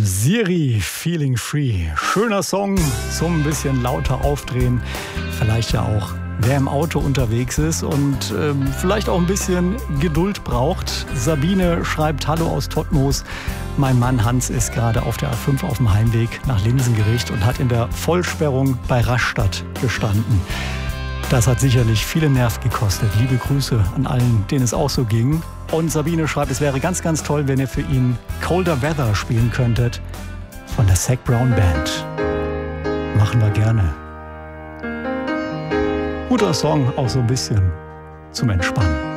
Siri, Feeling Free. Schöner Song zum ein bisschen lauter aufdrehen. Vielleicht ja auch, wer im Auto unterwegs ist und vielleicht auch ein bisschen Geduld braucht. Sabine schreibt: Hallo aus Todtmoos. Mein Mann Hans ist gerade auf der A5 auf dem Heimweg nach Linsengericht und hat in der Vollsperrung bei Rastatt gestanden. Das hat sicherlich viele Nerven gekostet. Liebe Grüße an allen, denen es auch so ging. Und Sabine schreibt, es wäre ganz, ganz toll, wenn ihr für ihn Colder Weather spielen könntet von der Zac Brown Band. Machen wir gerne. Guter Song, auch so ein bisschen zum Entspannen.